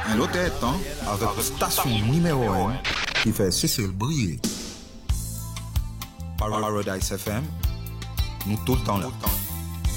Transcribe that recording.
L'autre est temps avec la station numéro 1 qui fait Cécile briller. Paradise FM, nous tout le temps là.